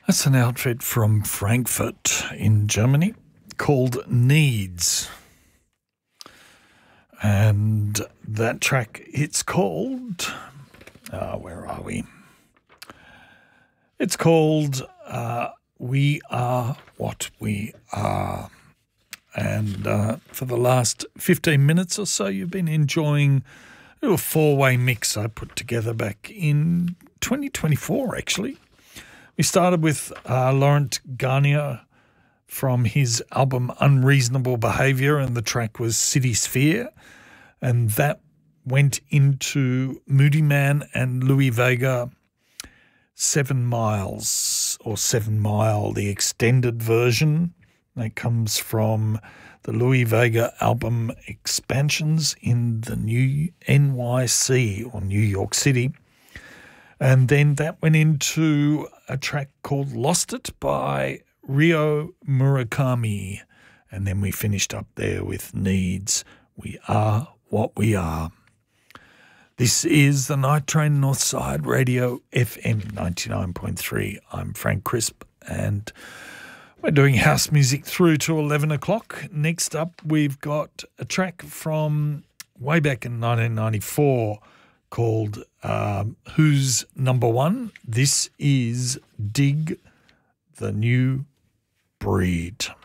That's an outfit from Frankfurt in Germany called Needs. And that track, it's called, where are we? It's called We Are What We Are. And for the last 15 minutes or so, you've been enjoying a little four-way mix I put together back in 2024, actually. We started with Laurent Garnier from his album Unreasonable Behaviour, and the track was City Sphere. And that went into Moody Man and Louis Vega, 7 Miles, or 7 Mile, the extended version. That comes from the Louis Vega album Expansions in the New NYC, or New York City. And then that went into a track called Lost It by Ryo Murakami. And then we finished up there with Needs, We Are What We Are. This is the Night Train Northside Radio FM 99.3. I'm Frank Crisp, and we're doing house music through to 11 o'clock. Next up, we've got a track from way back in 1994 called Who's Number One? This is Dig the New Breed.